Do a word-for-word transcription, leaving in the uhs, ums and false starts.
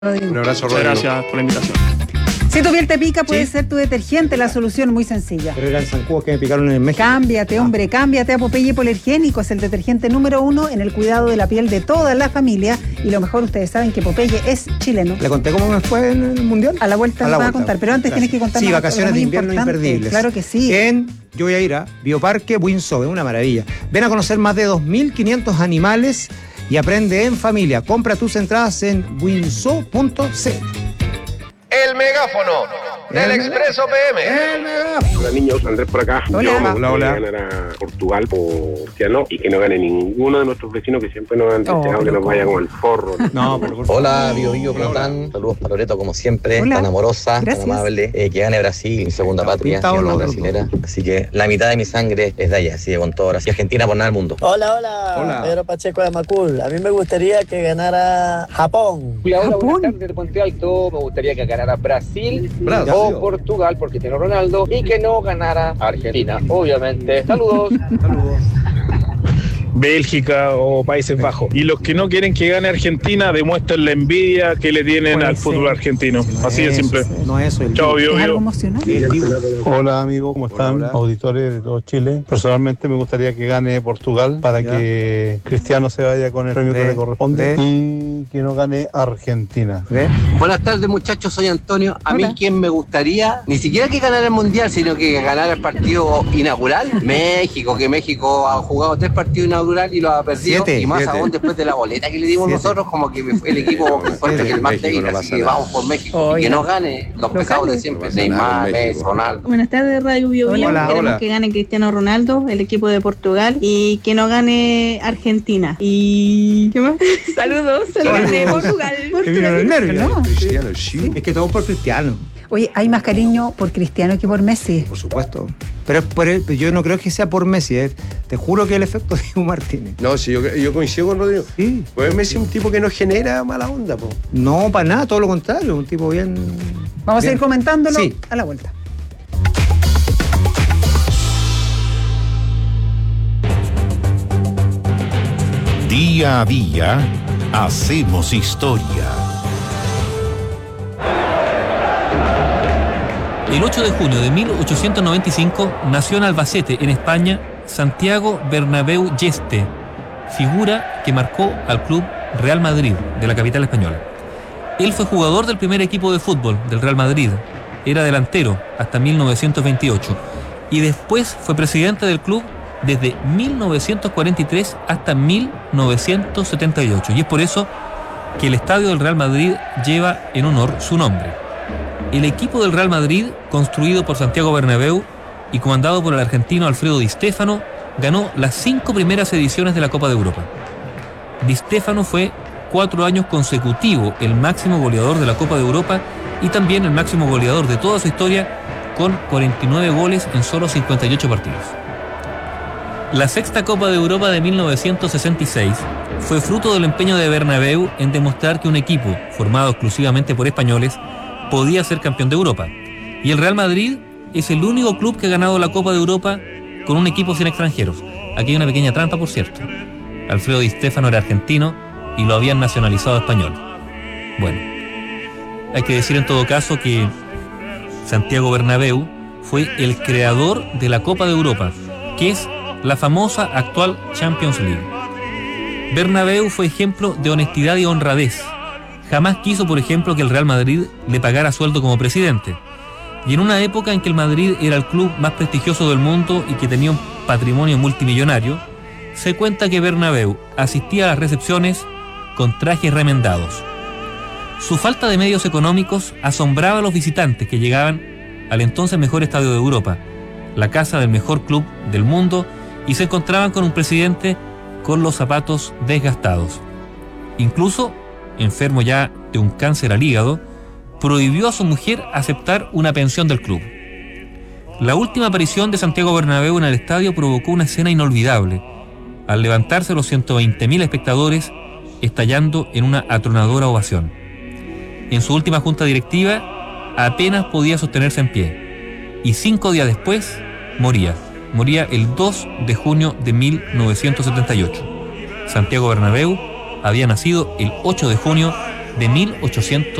Un abrazo, Rodrigo. Muchas gracias por la invitación. Si tu piel te pica, puede ¿Sí? ser tu detergente, la solución muy sencilla. Pero eran zancudos que me picaron en el México. Cámbiate, hombre, cámbiate a Popeye Hipoalergénico. Es el detergente número uno en el cuidado de la piel de toda la familia. Y lo mejor, ustedes saben que Popeye es chileno. ¿Le conté cómo me fue en el Mundial? A la vuelta A la nos va a vuelta. contar, pero antes Gracias. tienes que contarnos Sí, algo vacaciones muy de invierno importante. imperdibles. Claro que sí. En, yo voy a ir a Bioparque Buinzo, es una maravilla. Ven a conocer más de dos mil quinientos animales y aprende en familia. Compra tus entradas en buinzo punto c l. El megáfono del El Expreso P M. El megáfono. Hola niños, Andrés por acá. Hola. Yo me Hola, gustaría hola. ganar a Portugal por Cristiano y que no gane ninguno de nuestros vecinos que siempre nos han Oh, deseado que pero nos vaya como el forro. No, pero por favor. Hola, Bio Bio Plotán. Saludos para Loreto, como siempre. Hola. Tan amorosa, Gracias. tan amable. Eh, que gane Brasil, mi segunda Está patria, pintado siendo los brasilera. Así que la mitad de mi sangre es de allá, así que con todo. Así Argentina por nada del mundo. Hola, hola, Hola. Pedro Pacheco de Macul. A mí me gustaría que ganara Japón. Hola, hola, Japón. buenas tardes de Puente Alto. Me gustaría que ganara Brasil Brasil. o Portugal porque tiene Ronaldo y que no ganara Argentina, obviamente. Saludos. Saludos. Bélgica o Países Bajos. Y los que no quieren que gane Argentina demuestran la envidia que le tienen Puede al ser. fútbol argentino. No Así de es simple. eso, No es eso. El Chao, vivo. Bio Es algo Bio. emocionante. El vivo. Hola amigos, ¿cómo están? Hola, hola. Auditores de todo Chile. Personalmente me gustaría que gane Portugal para Ya. que Cristiano se vaya con el premio Ve, que le corresponde ve. y que no gane Argentina. ¿Ves? Buenas tardes muchachos, soy Antonio. A Hola. mí quien me gustaría, ni siquiera que ganara el Mundial, sino que ganara el partido inaugural. México, que México ha jugado tres partidos inaugurales y los ha perdido. Siete, y más siete. aún después de la boleta que le dimos Siete. nosotros, como que el equipo que encuentra que el más México débil, no así pasa que nada. vamos por México. Oiga. Y que no gane los Lo pecados gane. de siempre. No pasa nada Neymar, en Messi, México. Ronaldo. Buenas tardes, Radio Bio Bio. Hola. Queremos Hola. que gane Cristiano Ronaldo, el equipo de Portugal, y que no gane Argentina. Y... ¿qué más? Saludos, saludos de Portugal. Que vino el nervio. No. Cristiano, sí. Es que todo por Cristiano, Oye, hay más cariño por Cristiano que por Messi. por supuesto. Pero es por él, yo no creo que sea por Messi. eh. Te juro que el efecto de Diego Martínez. No, sí, yo, yo coincido con Rodrigo. Sí. Pues Messi es un tipo que no genera mala onda, po. No, para nada, todo lo contrario. Un tipo bien. Vamos a bien. seguir comentándolo Sí. a la vuelta. Día a día hacemos historia. El ocho de junio de mil ochocientos noventa y cinco nació en Albacete, en España, Santiago Bernabéu Yeste, figura que marcó al club Real Madrid de la capital española. Él fue jugador del primer equipo de fútbol del Real Madrid, era delantero hasta mil novecientos veintiocho y después fue presidente del club desde mil novecientos cuarenta y tres hasta mil novecientos setenta y ocho, y es por eso que el estadio del Real Madrid lleva en honor su nombre. El equipo del Real Madrid, construido por Santiago Bernabéu y comandado por el argentino Alfredo Di Stéfano, ganó las cinco primeras ediciones de la Copa de Europa. Di Stéfano fue cuatro años consecutivos el máximo goleador de la Copa de Europa y también el máximo goleador de toda su historia, con cuarenta y nueve goles en solo cincuenta y ocho partidos. La sexta Copa de Europa de mil novecientos sesenta y seis fue fruto del empeño de Bernabéu en demostrar que un equipo formado exclusivamente por españoles podía ser campeón de Europa. Y el Real Madrid es el único club que ha ganado la Copa de Europa con un equipo sin extranjeros. Aquí hay una pequeña trampa, por cierto. Alfredo Di Stéfano era argentino y lo habían nacionalizado español. Bueno, hay que decir en todo caso que Santiago Bernabéu fue el creador de la Copa de Europa, que es la famosa actual Champions League. Bernabéu fue ejemplo de honestidad y honradez. Jamás quiso, por ejemplo, que el Real Madrid le pagara sueldo como presidente. Y en una época en que el Madrid era el club más prestigioso del mundo y que tenía un patrimonio multimillonario, se cuenta que Bernabéu asistía a las recepciones con trajes remendados. Su falta de medios económicos asombraba a los visitantes que llegaban al entonces mejor estadio de Europa, la casa del mejor club del mundo, y se encontraban con un presidente con los zapatos desgastados. Incluso, enfermo ya de un cáncer al hígado, prohibió a su mujer aceptar una pensión del club. La última aparición de Santiago Bernabéu en el estadio provocó una escena inolvidable, al levantarse los ciento veinte mil espectadores, estallando en una atronadora ovación. En su última junta directiva, apenas podía sostenerse en pie, y cinco días después, moría. Moría el dos de junio de mil novecientos setenta y ocho. Santiago Bernabéu había nacido el ocho de junio de mil ochocientos